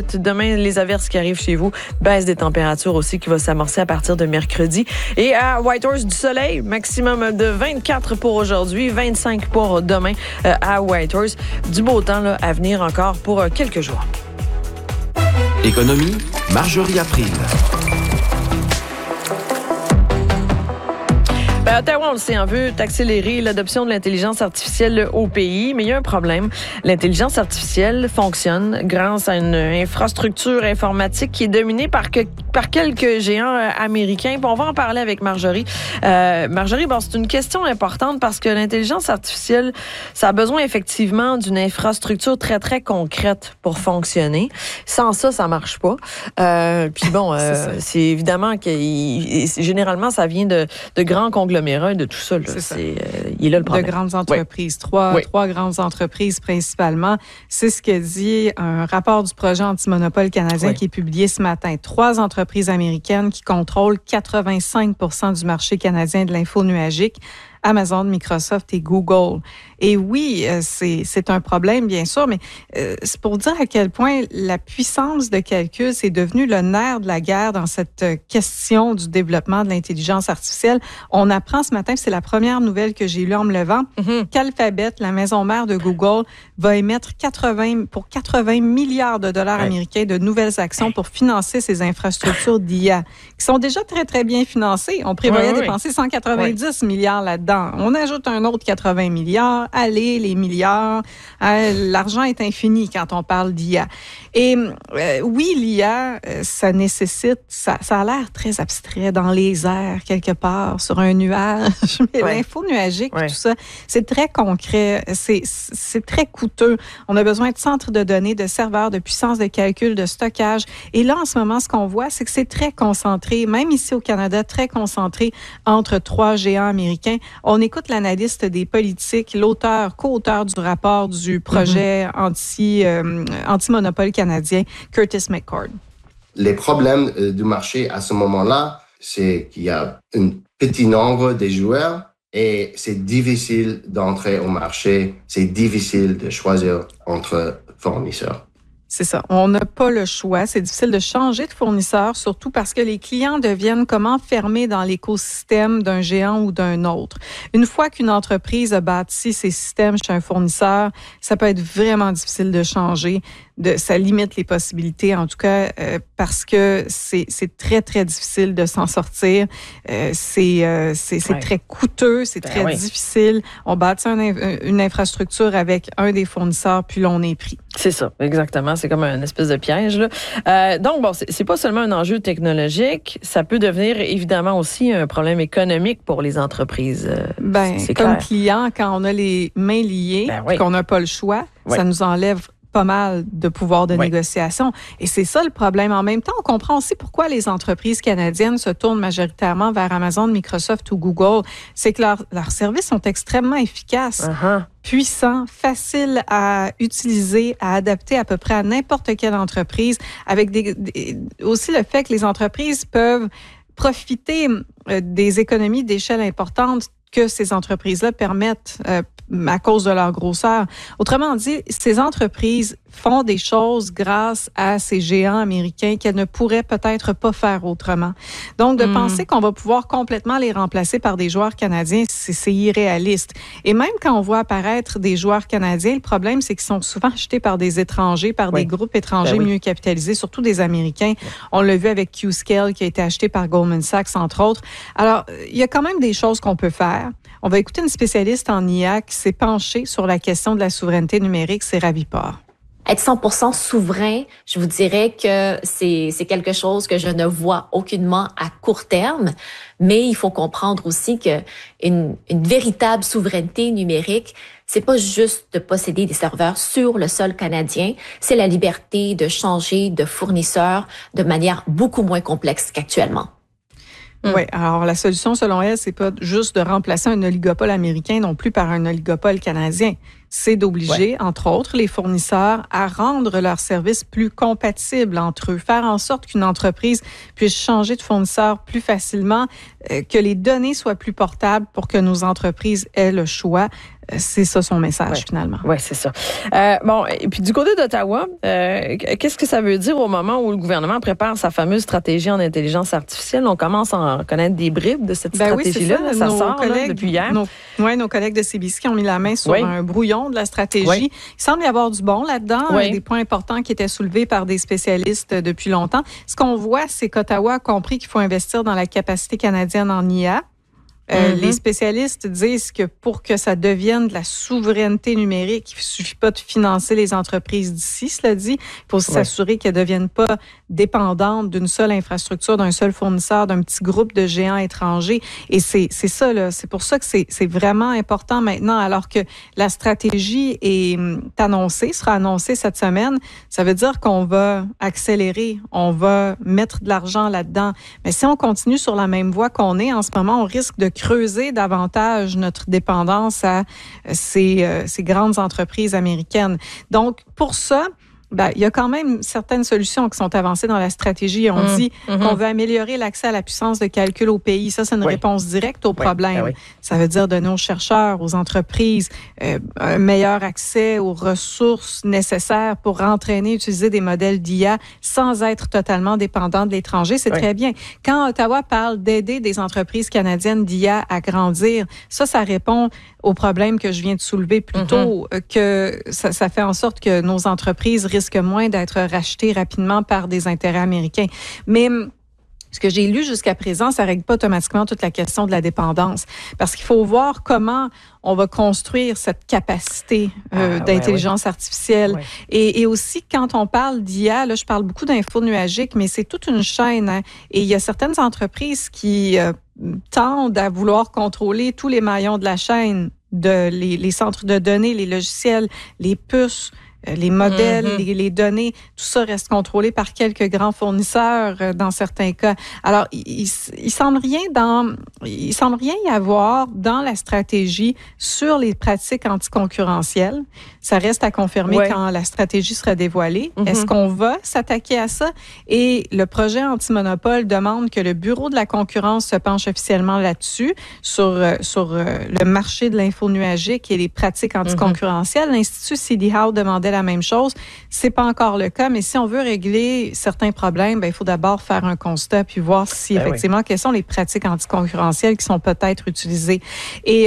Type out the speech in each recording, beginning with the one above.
tempête. Demain, les averses qui arrivent chez vous. Baisse des températures aussi qui va s'amorcer à partir de mercredi. Et à Whitehorse, du soleil. Maximum de 24 pour aujourd'hui, 25 pour demain à Whitehorse. Du beau temps là, à venir encore pour quelques jours. Économie, Marjorie April. Ottawa, on le sait, on veut accélérer l'adoption de l'intelligence artificielle au pays, mais il y a un problème. L'intelligence artificielle fonctionne grâce à une infrastructure informatique qui est dominée par quelques géants américains. Puis on va en parler avec Marjorie. Marjorie, bon, c'est une question importante parce que l'intelligence artificielle, ça a besoin effectivement d'une infrastructure très, très concrète pour fonctionner. Sans ça, ça marche pas. Puis bon, c'est évidemment que généralement, ça vient de grands conglomérats de tout ça. Là. Il est là le problème. De grandes entreprises. Trois grandes entreprises principalement. C'est ce que dit un rapport du projet anti-monopole canadien qui est publié ce matin. 3 entreprises américaines qui contrôlent 85% du marché canadien de l'info nuagique. Amazon, Microsoft et Google. Et oui, c'est un problème, bien sûr, mais c'est pour dire à quel point la puissance de calcul, c'est devenu le nerf de la guerre dans cette question du développement de l'intelligence artificielle. On apprend ce matin, c'est la première nouvelle que j'ai lue en me levant, qu'Alphabet, la maison mère de Google, va émettre 80 milliards de dollars américains de nouvelles actions pour financer ses infrastructures d'IA, qui sont déjà très, très bien financées. On prévoyait dépenser 190 milliards là-dedans. On ajoute un autre 80 milliards. Allez, les milliards. L'argent est infini quand on parle d'IA. Et oui, l'IA, ça nécessite... Ça a l'air très abstrait dans les airs, quelque part, sur un nuage. Mais l'info nuagique, tout ça, c'est très concret. C'est très coûteux. On a besoin de centres de données, de serveurs, de puissance de calcul, de stockage. Et là, en ce moment, ce qu'on voit, c'est que c'est très concentré, même ici au Canada, très concentré entre 3 géants américains. On écoute l'analyste des politiques, co-auteur du rapport du projet anti-monopole canadien, Curtis McCord. Les problèmes du marché à ce moment-là, c'est qu'il y a un petit nombre de joueurs et c'est difficile d'entrer au marché, c'est difficile de choisir entre fournisseurs. C'est ça. On n'a pas le choix. C'est difficile de changer de fournisseur, surtout parce que les clients deviennent comme enfermés dans l'écosystème d'un géant ou d'un autre. Une fois qu'une entreprise a bâti ses systèmes chez un fournisseur, ça peut être vraiment difficile de changer. Ça limite les possibilités, en tout cas, parce que c'est très, très difficile de s'en sortir. C'est très coûteux, c'est très difficile. On bâtit une infrastructure avec un des fournisseurs, puis là, on est pris. C'est ça, exactement. C'est comme une espèce de piège. Là. Donc, bon, c'est pas seulement un enjeu technologique, ça peut devenir évidemment aussi un problème économique pour les entreprises. C'est comme clair. client, quand on a les mains liées, qu'on n'a pas le choix, ça nous enlève pas mal de pouvoir de négociation. Et c'est ça le problème. En même temps, on comprend aussi pourquoi les entreprises canadiennes se tournent majoritairement vers Amazon, Microsoft ou Google. C'est que leurs services sont extrêmement efficaces, puissants, faciles à utiliser, à adapter à peu près à n'importe quelle entreprise, avec aussi le fait que les entreprises peuvent profiter des économies d'échelle importantes que ces entreprises-là permettent à cause de leur grosseur. Autrement dit, ces entreprises font des choses grâce à ces géants américains qu'elles ne pourraient peut-être pas faire autrement. Donc, de penser qu'on va pouvoir complètement les remplacer par des joueurs canadiens, c'est irréaliste. Et même quand on voit apparaître des joueurs canadiens, le problème, c'est qu'ils sont souvent achetés par des étrangers, par des groupes étrangers mieux capitalisés, surtout des Américains. On l'a vu avec Qscale qui a été acheté par Goldman Sachs, entre autres. Alors, il y a quand même des choses qu'on peut faire. On va écouter une spécialiste en IA qui s'est penchée sur la question de la souveraineté numérique, c'est Raviport. Être 100% souverain, je vous dirais que c'est quelque chose que je ne vois aucunement à court terme, mais il faut comprendre aussi que une véritable souveraineté numérique, c'est pas juste de posséder des serveurs sur le sol canadien, c'est la liberté de changer de fournisseur de manière beaucoup moins complexe qu'actuellement. Oui, alors la solution, selon elle, c'est pas juste de remplacer un oligopole américain non plus par un oligopole canadien. c'est d'obliger, entre autres, les fournisseurs à rendre leurs services plus compatibles entre eux, faire en sorte qu'une entreprise puisse changer de fournisseur plus facilement, que les données soient plus portables pour que nos entreprises aient le choix. C'est ça son message, finalement. Oui, c'est ça. Bon, et puis du côté d'Ottawa, qu'est-ce que ça veut dire au moment où le gouvernement prépare sa fameuse stratégie en intelligence artificielle? On commence à en connaître des bribes de cette stratégie-là. Oui, ça sort depuis hier. Nos collègues de CBC qui ont mis la main sur un brouillon de la stratégie. Oui. Il semble y avoir du bon là-dedans, des points importants qui étaient soulevés par des spécialistes depuis longtemps. Ce qu'on voit, c'est qu'Ottawa a compris qu'il faut investir dans la capacité canadienne en IA. Les spécialistes disent que pour que ça devienne de la souveraineté numérique, il ne suffit pas de financer les entreprises d'ici. Cela dit, il faut s'assurer qu'elles ne deviennent pas dépendantes d'une seule infrastructure, d'un seul fournisseur, d'un petit groupe de géants étrangers. Et c'est ça, là. C'est pour ça que c'est vraiment important maintenant, alors que la stratégie est annoncée, sera annoncée cette semaine. Ça veut dire qu'on va accélérer, on va mettre de l'argent là-dedans. Mais si on continue sur la même voie qu'on est en ce moment, on risque de creuser davantage notre dépendance à ces grandes entreprises américaines. Donc, pour ça, il y a quand même certaines solutions qui sont avancées dans la stratégie. On dit qu'on veut améliorer l'accès à la puissance de calcul au pays. Ça, c'est une réponse directe au problème. Ça veut dire donner aux chercheurs, aux entreprises, un meilleur accès aux ressources nécessaires pour entraîner, utiliser des modèles d'IA sans être totalement dépendant de l'étranger. C'est très bien. Quand Ottawa parle d'aider des entreprises canadiennes d'IA à grandir, ça répond au problème que je viens de soulever plus tôt, que ça fait en sorte que nos entreprises risquent moins d'être rachetées rapidement par des intérêts américains. Mais ce que j'ai lu jusqu'à présent, ça ne règle pas automatiquement toute la question de la dépendance. Parce qu'il faut voir comment on va construire cette capacité d'intelligence artificielle. Et aussi, quand on parle d'IA, là, je parle beaucoup d'infos nuagiques, mais c'est toute une chaîne. Hein, et il y a certaines entreprises qui tendent à vouloir contrôler tous les maillons de la chaîne, les centres de données, les logiciels, les puces, les modèles, les données, tout ça reste contrôlé par quelques grands fournisseurs dans certains cas. Alors, il semble rien y avoir dans la stratégie sur les pratiques anticoncurrentielles. Ça reste à confirmer quand la stratégie sera dévoilée. Est-ce qu'on va s'attaquer à ça? Et le projet anti-monopole demande que le Bureau de la concurrence se penche officiellement là-dessus, sur le marché de l'info nuagique et les pratiques anticoncurrentielles. L'Institut CD Howe demandait la même chose. C'est pas encore le cas, mais si on veut régler certains problèmes, il faut d'abord faire un constat puis voir si effectivement quelles sont les pratiques anticoncurrentielles qui sont peut-être utilisées. Et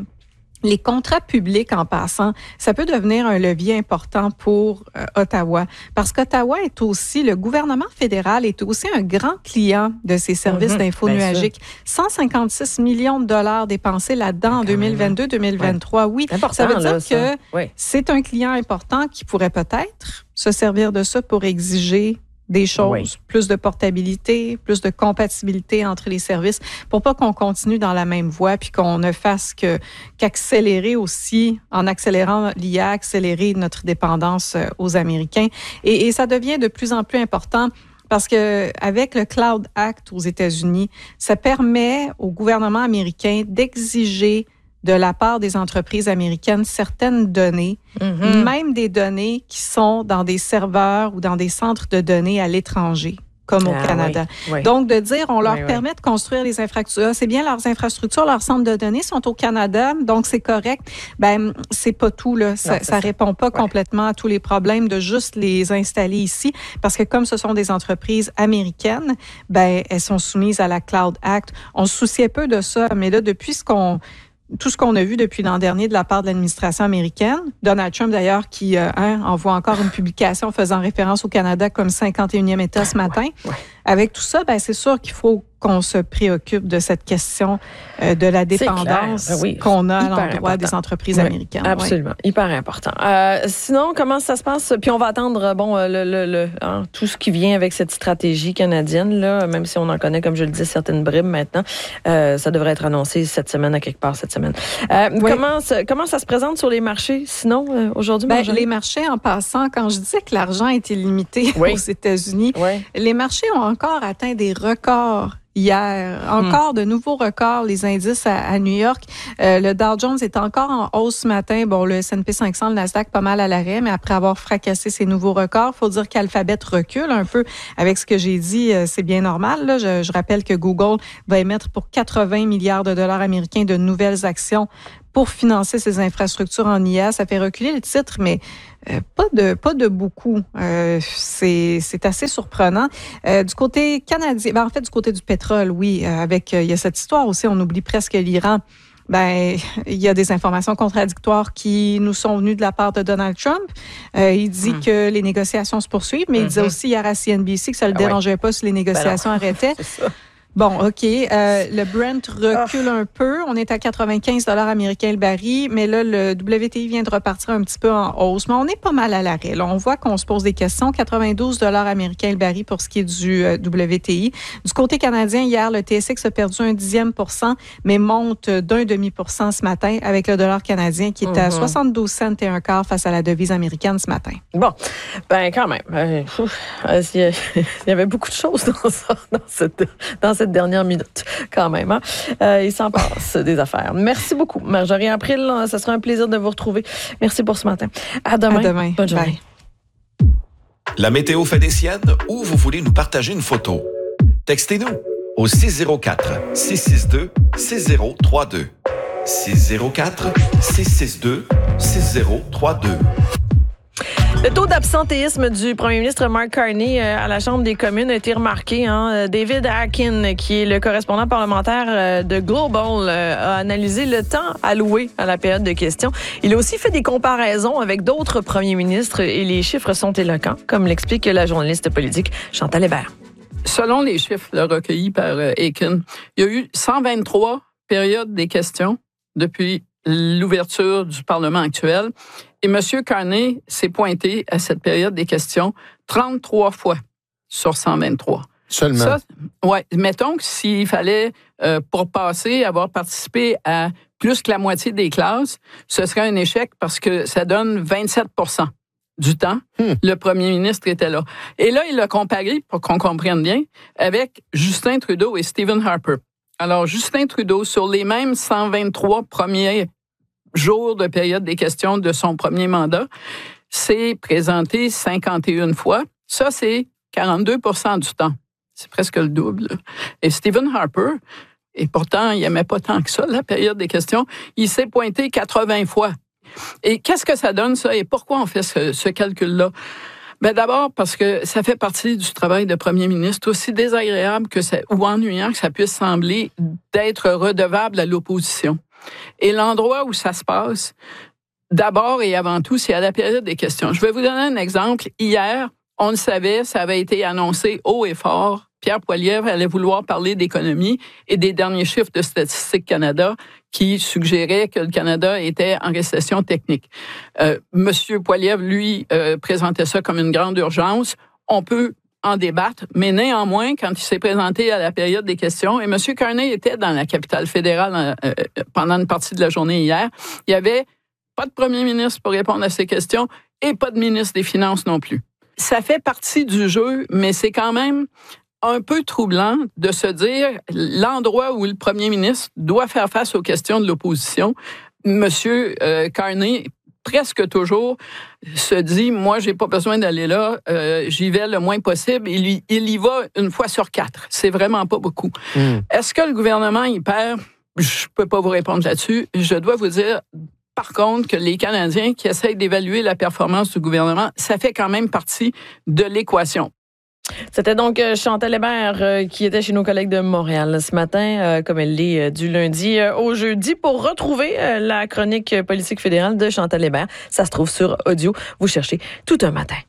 les contrats publics, en passant, ça peut devenir un levier important pour Ottawa. Parce qu'Ottawa est aussi, le gouvernement fédéral est aussi un grand client de ces services d'info nuagique. 156 millions de dollars dépensés là-dedans en 2022-2023. Oui, ça veut dire que c'est un client important qui pourrait peut-être se servir de ça pour exiger des choses, plus de portabilité, plus de compatibilité entre les services, pour pas qu'on continue dans la même voie puis qu'on ne fasse qu'accélérer aussi, en accélérant l'IA, accélérer notre dépendance aux Américains. Et ça devient de plus en plus important parce que avec le Cloud Act aux États-Unis, ça permet au gouvernement américain d'exiger de la part des entreprises américaines certaines données, même des données qui sont dans des serveurs ou dans des centres de données à l'étranger, comme au Canada. Donc, de dire, on leur permet de construire les infrastructures. C'est bien, leurs infrastructures, leurs centres de données sont au Canada, donc c'est correct. C'est pas tout, là. Ça répond pas complètement à tous les problèmes de juste les installer ici, parce que comme ce sont des entreprises américaines, elles sont soumises à la Cloud Act. On se souciait peu de ça, mais là, depuis tout ce qu'on a vu depuis l'an dernier de la part de l'administration américaine, Donald Trump d'ailleurs qui envoie encore une publication faisant référence au Canada comme 51e État ce matin. Avec tout ça, c'est sûr qu'il faut qu'on se préoccupe de cette question de la dépendance qu'on a à l'endroit des entreprises américaines. Absolument, hyper important. Sinon, comment ça se passe? Puis on va attendre tout ce qui vient avec cette stratégie canadienne, là, même si on en connaît, comme je le disais, certaines bribes maintenant. Ça devrait être annoncé cette semaine, à quelque part cette semaine. Comment ça se présente sur les marchés, sinon, aujourd'hui? Les marchés, en passant, quand je disais que l'argent était limité aux États-Unis, les marchés ont encore atteint des records hier. Encore de nouveaux records, les indices à New York. Le Dow Jones est encore en hausse ce matin. Bon, le S&P 500, le Nasdaq, pas mal à l'arrêt, mais après avoir fracassé ces nouveaux records, faut dire qu'Alphabet recule un peu avec ce que j'ai dit. C'est bien normal. Là. Je rappelle que Google va émettre pour 80 milliards de dollars américains de nouvelles actions pour financer ses infrastructures en IA. Ça fait reculer le titre, mais pas de beaucoup. C'est assez surprenant. Du côté canadien, en fait, du côté du pétrole, oui, il y a cette histoire aussi, on oublie presque l'Iran. Il y a des informations contradictoires qui nous sont venues de la part de Donald Trump. Il dit que les négociations se poursuivent, mais il disait aussi hier à CNBC que ça le dérangeait pas si les négociations arrêtaient. C'est ça. Bon, OK. Le Brent recule un peu. On est à 95 $ américains le baril, mais là, le WTI vient de repartir un petit peu en hausse. Mais on est pas mal à l'arrêt. Là, on voit qu'on se pose des questions. 92 $ américains le baril pour ce qui est du WTI. Du côté canadien, hier, le TSX a perdu 0,1%, mais monte d'0,5% ce matin avec le dollar canadien qui est à 72 cents et un quart face à la devise américaine ce matin. Bon, quand même. Il y avait beaucoup de choses dans cette dernière minute, quand même. Hein? Il s'en passe des affaires. Merci beaucoup, Marjorie April. Ce sera un plaisir de vous retrouver. Merci pour ce matin. À demain. À demain. Bonne journée. Bye. La météo fait des siennes ou vous voulez nous partager une photo? Textez-nous au 604-662-6032. 604-662-6032. Le taux d'absentéisme du premier ministre Mark Carney à la Chambre des communes a été remarqué. David Akin, qui est le correspondant parlementaire de Global, a analysé le temps alloué à la période de questions. Il a aussi fait des comparaisons avec d'autres premiers ministres et les chiffres sont éloquents, comme l'explique la journaliste politique Chantal Hébert. Selon les chiffres recueillis par Akin, il y a eu 123 périodes des questions depuis l'ouverture du Parlement actuel. Et M. Carney s'est pointé à cette période des questions 33 fois sur 123. Seulement? Ça, oui. Mettons que s'il fallait, pour passer, avoir participé à plus que la moitié des classes, ce serait un échec parce que ça donne 27% du temps. Le premier ministre était là. Et là, il l'a comparé, pour qu'on comprenne bien, avec Justin Trudeau et Stephen Harper. Alors, Justin Trudeau, sur les mêmes 123 premiers jours de période des questions de son premier mandat, s'est présenté 51 fois. Ça, c'est 42% du temps. C'est presque le double. Et Stephen Harper, et pourtant, il n'aimait pas tant que ça, la période des questions, il s'est pointé 80 fois. Et qu'est-ce que ça donne, ça? Et pourquoi on fait ce calcul-là? Bien, d'abord, parce que ça fait partie du travail de premier ministre, aussi désagréable ou ennuyant que ça puisse sembler d'être redevable à l'opposition. Et l'endroit où ça se passe, d'abord et avant tout, c'est à la période des questions. Je vais vous donner un exemple. Hier, on le savait, ça avait été annoncé haut et fort. Pierre Poilievre allait vouloir parler d'économie et des derniers chiffres de Statistique Canada qui suggéraient que le Canada était en récession technique. Monsieur Poilievre, lui, présentait ça comme une grande urgence. On peut en débattre, mais néanmoins, quand il s'est présenté à la période des questions, et M. Carney était dans la capitale fédérale pendant une partie de la journée hier, il n'y avait pas de premier ministre pour répondre à ces questions et pas de ministre des Finances non plus. Ça fait partie du jeu, mais c'est quand même un peu troublant de se dire l'endroit où le premier ministre doit faire face aux questions de l'opposition. M. Carney, presque toujours, se dit, moi, j'ai pas besoin d'aller là, j'y vais le moins possible. Il y va une fois sur 4. C'est vraiment pas beaucoup. Est-ce que le gouvernement y perd? Je peux pas vous répondre là-dessus. Je dois vous dire, par contre, que les Canadiens qui essayent d'évaluer la performance du gouvernement, ça fait quand même partie de l'équation. C'était donc Chantal Hébert qui était chez nos collègues de Montréal ce matin, comme elle l'est du lundi au jeudi. Pour retrouver la chronique politique fédérale de Chantal Hébert, ça se trouve sur audio. Vous cherchez Tout un matin.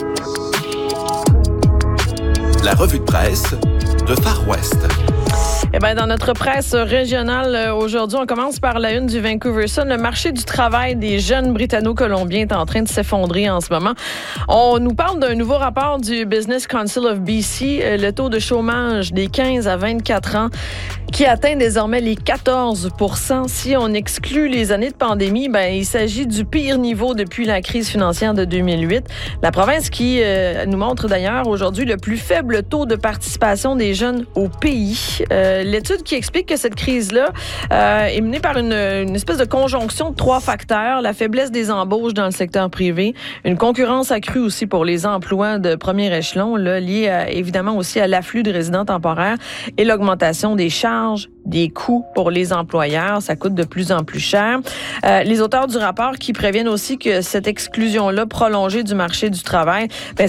La revue de presse de Far West. Eh bien, dans notre presse régionale aujourd'hui, on commence par la une du Vancouver Sun. Le marché du travail des jeunes Britanno-Colombiens est en train de s'effondrer en ce moment. On nous parle d'un nouveau rapport du Business Council of BC, le taux de chômage des 15 à 24 ans qui atteint désormais les 14 %. Si on exclut les années de pandémie, il s'agit du pire niveau depuis la crise financière de 2008. La province qui nous montre d'ailleurs aujourd'hui le plus faible taux de participation des jeunes au pays. L'étude qui explique que cette crise-là est menée par une espèce de conjonction de 3 facteurs. La faiblesse des embauches dans le secteur privé, une concurrence accrue aussi pour les emplois de premier échelon, liée évidemment aussi à l'afflux de résidents temporaires et l'augmentation des charges, des coûts pour les employeurs. Ça coûte de plus en plus cher. Les auteurs du rapport qui préviennent aussi que cette exclusion-là prolongée du marché du travail,